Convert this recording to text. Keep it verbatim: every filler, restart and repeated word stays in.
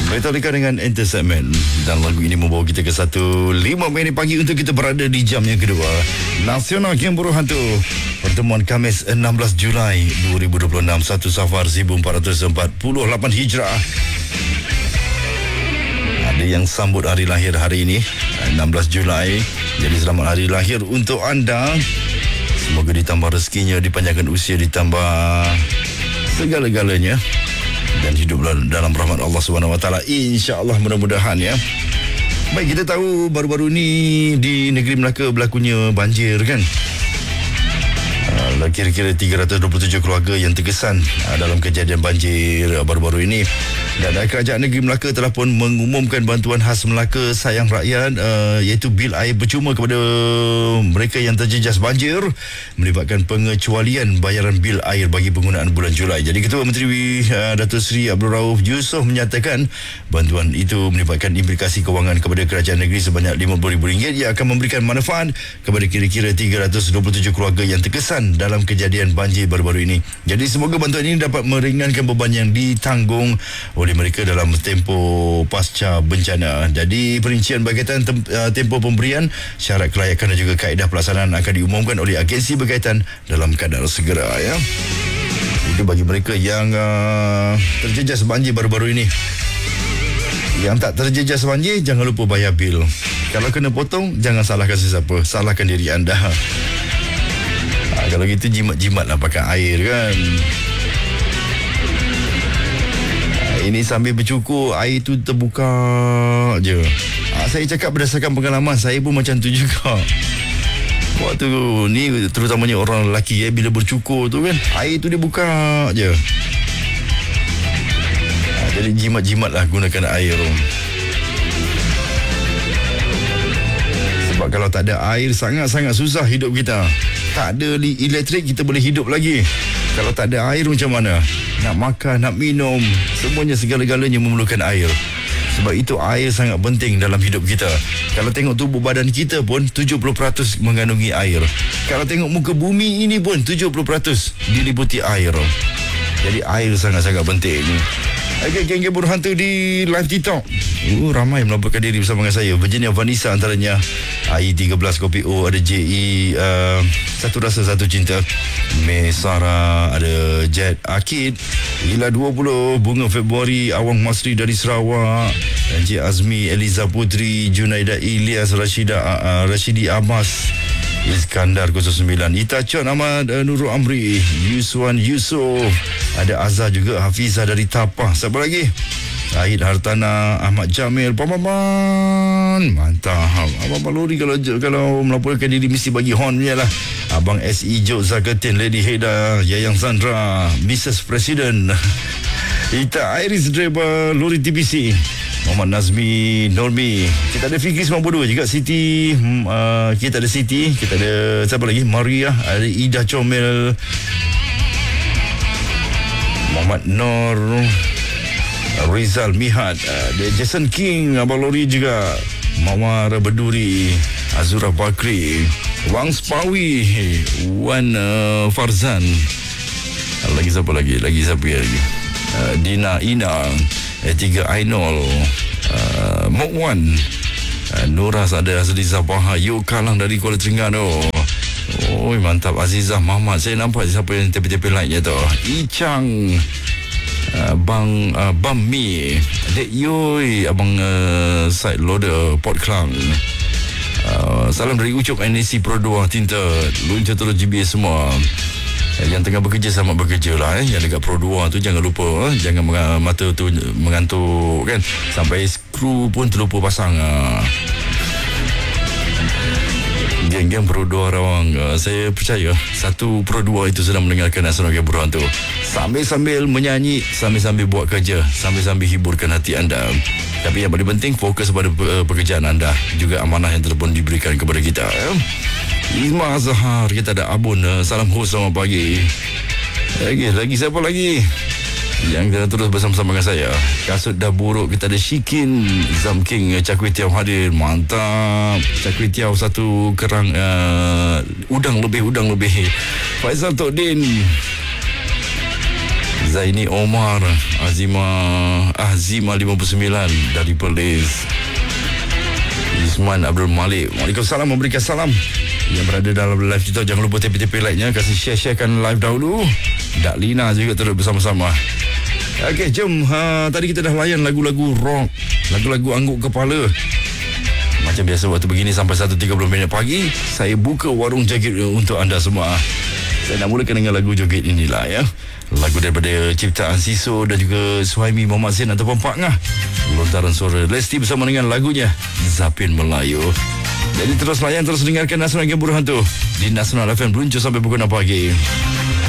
Metallica dengan Entertainment. Dan lagu ini membawa kita ke satu lima minit pagi untuk kita berada di jam yang kedua. Nasional Game Buruh Hantu. Pertemuan Khamis enam belas Julai dua ribu dua puluh enam, satu Safar seribu empat ratus empat puluh lapan Hijrah. Ada yang sambut hari lahir hari ini, enam belas Julai. Jadi selamat hari lahir untuk anda. Semoga ditambah rezekinya, dipanjangkan usia, ditambah segala-galanya dan hidup dalam rahmat Allah Subhanahu Wa Taala, insya-Allah, mudah-mudahan ya. Baik, kita tahu baru-baru ni di negeri Melaka berlakunya banjir kan. Uh, kira-kira tiga ratus dua puluh tujuh keluarga yang terkesan uh, dalam kejadian banjir uh, baru-baru ini. Dan uh, Kerajaan Negeri Melaka telah pun mengumumkan bantuan khas Melaka Sayang Rakyat, uh, iaitu bil air percuma kepada mereka yang terjejas banjir, melibatkan pengecualian bayaran bil air bagi penggunaan bulan Julai. Jadi Ketua Menteri uh, Datuk Seri Abdul Rauf Yusof menyatakan bantuan itu melibatkan implikasi kewangan kepada kerajaan negeri sebanyak lima puluh ribu ringgit yang akan memberikan manfaat kepada kira-kira tiga ratus dua puluh tujuh keluarga yang terkesan dalam kejadian banjir baru-baru ini. Jadi semoga bantuan ini dapat meringankan beban yang ditanggung oleh mereka dalam tempoh pasca bencana. Jadi perincian berkaitan tem- tempoh pemberian, syarat kelayakan dan juga kaedah pelaksanaan akan diumumkan oleh agensi berkaitan dalam kadar segera ya. Itu bagi mereka yang uh, terjejas banjir baru-baru ini. Yang tak terjejas banjir, jangan lupa bayar bil. Kalau kena potong, jangan salahkan sesiapa, salahkan diri anda. Ha, kalau gitu jimat-jimat lah pakai air kan. Ini sambil bercukur, air tu terbuka je. Ha, saya cakap berdasarkan pengalaman, saya pun macam tu juga. Waktu ni, terutamanya orang lelaki eh, bila bercukur tu kan, air tu dia buka je. Ha, jadi jimat-jimat lah gunakan air. Sebab kalau tak ada air, sangat-sangat susah hidup kita. Tak ada elektrik, kita boleh hidup lagi. Kalau tak ada air macam mana? Nak makan, nak minum, semuanya segala-galanya memerlukan air. Sebab itu air sangat penting dalam hidup kita. Kalau tengok tubuh badan kita pun tujuh puluh peratus mengandungi air. Kalau tengok muka bumi ini pun tujuh puluh peratus diliputi air. Jadi air sangat-sangat penting. Okey, geng Game Buruh Hantu di live TikTok. Uh, ramai melaporkan diri bersama dengan saya. Virginia Vanessa antaranya. A I tiga belas Kopi O, ada J E uh, Satu Rasa Satu Cinta. May Sarah, ada Jet Akid. Ila dua puluh, Bunga Februari, Awang Masri dari Sarawak, Encik Azmi, Eliza Putri, Junaida Ilyas, Rashida uh, Rashidi Abbas, Iskandar kosong sembilan, Itachon Ahmad, uh, Nurul Amri, Yuswan Yusof, ada Azhar juga, Hafizah dari Tapah. Siapa lagi? Ahid Hartana, Ahmad Jamil, Pamaman. Mantap. Abang Lori kalau kalau melaporkan diri mesti bagi horn je lah. Abang S E Jok Zakatin, Lady Heda, Yayang Sandra, Missus President, Ita Iris Driver, Lori T P C, Muhammad Nazmi, Normi. Kita ada Fikri sembilan puluh dua juga, Siti, uh, kita ada Siti, kita ada siapa lagi? Maria, ada Ida Comel, Muhammad Nur, Rizal Mihat, ada Jason King, Abang Lori juga, Mawar Beduri, Azura Bakri, Wang Spawi, Wan uh, Farzan. Lagi siapa lagi? Lagi siapa lagi? Uh, Dina Ina, E tiga Ainol, uh, Mokwan, uh, Nuras, ada Azizah Baha, Yuk Kalang dari Kuala Terengganu. Oh, mantap. Azizah Muhammad, saya nampak siapa yang tepi-tepi lainnya tu. Icang, Uh, Bang uh, Bam Mi, Dek Yoi, Abang uh, Side Loader Port Klang. uh, Salam dari Ucup N A C Pro dua Tinta, Lunca Telur G B S semua. uh, Yang tengah bekerja, selamat bekerja lah eh. Yang dekat Pro dua tu jangan lupa eh. Jangan meng- mata tu mengantuk kan. Sampai skru pun terlupa pasang. uh. Geng-geng Pro dua Rawang, uh, saya percaya satu Pro dua itu sedang mendengarkan Nasional Game Buruh Hantu. Sambil-sambil menyanyi, sambil-sambil buat kerja, sambil-sambil hiburkan hati anda. Tapi yang paling penting, fokus pada uh, pekerjaan anda, juga amanah yang telah pun diberikan kepada kita. eh. Izma Azhar, kita ada Abun, uh, salam host, selamat pagi. Lagi, lagi siapa lagi yang kita terus bersama-sama dengan saya? Kasut dah buruk, kita ada Shikin, Zam King, Cakwitiau hadir, mantap. Cakwitiau satu kerang, uh, udang lebih, udang lebih. Faizal Tokdin, Zaini Omar, Azima Azima lima puluh sembilan dari Perlis. Isman Abdul Malik, Waalaikumsalam, memberikan salam yang berada dalam live kita. Jangan lupa T P T P like-nya, kasih share-sharekan live dahulu. Dak Lina juga terus bersama-sama. Okey, jom. Ha, tadi kita dah layan lagu-lagu rock, lagu-lagu angguk kepala. Macam biasa waktu begini sampai satu tiga puluh minit pagi, saya buka warung joget untuk anda semua. Saya nak mulakan dengan lagu joget inilah ya. Lagu daripada ciptaan Siso dan juga Suhaimi Muhammad Zain ataupun Pak Ngah. Lontaran suara Lesti bersama dengan lagunya Zapin Melayu. Jadi terus layan, terus dengarkan Nasional Game Buruh Hantu di Nasional F M Beruncur sampai pukul enam pagi.